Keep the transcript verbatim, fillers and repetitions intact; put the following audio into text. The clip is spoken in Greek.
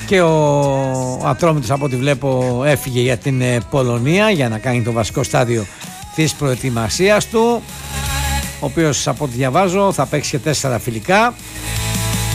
Και ο Ατρόμητος, από ό,τι βλέπω, έφυγε για την Πολωνία για να κάνει το βασικό στάδιο της προετοιμασίας του, ο οποίος, από ό,τι διαβάζω, θα παίξει και τέσσερα φιλικά.